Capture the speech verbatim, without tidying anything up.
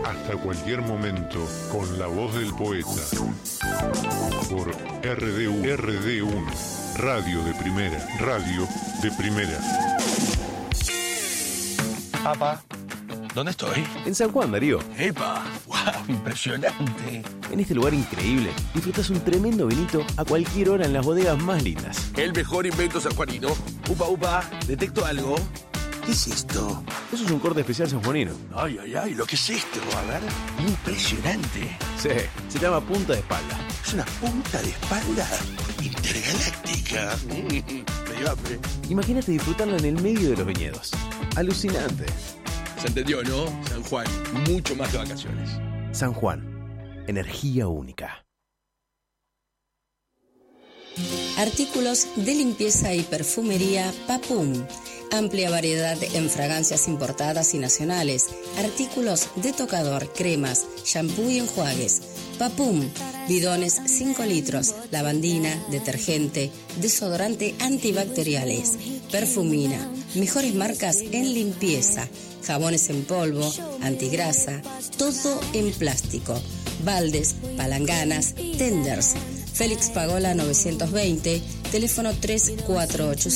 hasta cualquier momento con la voz del poeta. Por R D U, R D uno, Radio de Primera, Radio de Primera. Papá, ¿dónde estoy? En San Juan, Darío. ¡Epa! ¡Wow! Impresionante. En este lugar increíble disfrutas un tremendo vinito a cualquier hora en las bodegas más lindas. El mejor invento sanjuanino. Upa, upa, detecto algo. ¿Qué es esto? Eso es un corte especial sanjuanino. Ay, ay, ay, ¿lo que es esto? A ver, impresionante. Sí, se llama punta de espalda. ¿Es una punta de espalda intergaláctica? Mm, me dio hambre. Imagínate disfrutarla en el medio de los viñedos. Alucinante. Se entendió, ¿no? San Juan, mucho más que vacaciones. San Juan, energía única. Artículos de limpieza y perfumería Papum. Amplia variedad en fragancias importadas y nacionales. Artículos de tocador, cremas, shampoo y enjuagues. Papum. Bidones cinco litros. Lavandina, detergente, desodorante antibacteriales. Perfumina. Mejores marcas en limpieza. Jabones en polvo, antigrasa. Todo en plástico. Baldes, palanganas, tenders. Félix Pagola novecientos veinte, teléfono tres cuatro ocho